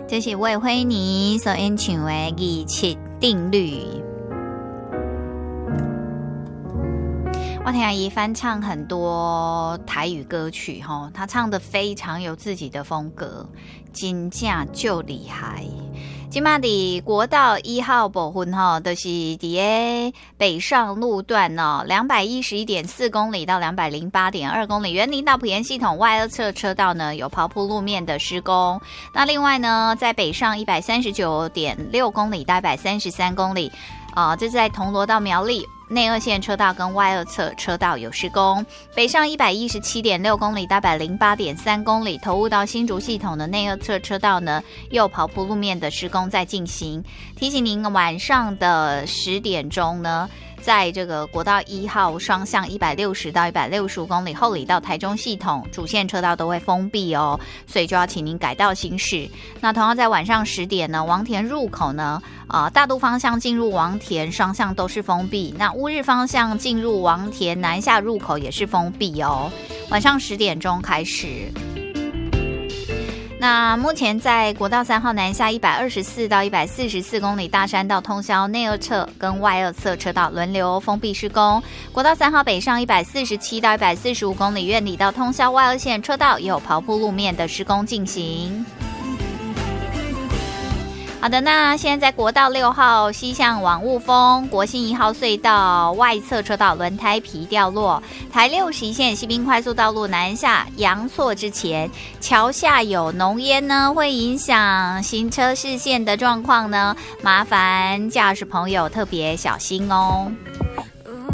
这是魏惠妮所演唱的27定律。我听伊翻唱很多台语歌曲，他唱得非常有自己的风格，真正就厉害。现在在国道1号部分就是在北上路段211.4公里到208.2公里，园林到埔盐系统外2侧车道呢有刨铺路面的施工。那另外呢，在北上139.6公里到133公里，这是在铜锣到苗栗内2线车道跟外2侧车道有施工。北上117.6公里到108.3公里，投入到新竹系统的内2侧车道呢，又刨铺路面的施工在进行。提醒您晚上的10点钟呢，在这个国道1号双向160到165公里后里到台中系统主线车道都会封闭哦，所以就要请您改道行驶。那同样在晚上10点呢，王田入口呢，大肚方向进入王田双向都是封闭，那乌日方向进入王田南下入口也是封闭哦，晚上10点钟开始。那目前在国道3号南下124到144公里大山道通宵内2侧跟外2侧车道轮流封闭施工。国道3号北上147到145公里苑里到通宵外2线车道也有刨铺路面的施工进行。好的，那现在在国道6号西向往雾峰国信1号隧道外侧车道轮胎皮掉落，台61线西滨快速道路南下阳错之前，桥下有浓烟呢，会影响行车视线的状况呢，麻烦驾驶朋友特别小心哦。